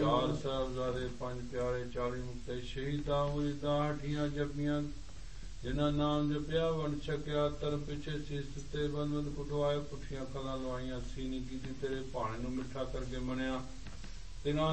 ਚਾਰ ਸਾਹਿਬਜ਼ਾਦੇ, ਪੰਜ ਪਿਆਰੇ, 40 ਮੁਕਤੇ, ਸ਼ਹੀਦਾਂ ਮੁਰੀਦਾਂ ਹੱਠੀਆਂ ਜੱਪੀਆਂ, ਜਿਨ੍ਹਾਂ ਨਾਮ ਜਪਿਆ ਵੰਡ ਛਕਿਆ, ਧਰਮ ਪਿੱਛੇ ਸੀਸ ਦਿੱਤੇ, ਬੰਦ ਕੁਟਵਾਏ, ਪੁੱਠੀਆਂ ਕਲਾਂ ਲਵਾਈਆਂ, ਸੀਨੀ ਕੀਤੀ ਤੇਰੇ ਭਾਣੇ ਨੂੰ ਮਿੱਠਾ ਕਰਕੇ ਮੰਨਿਆ, ਤਿਨਾਂ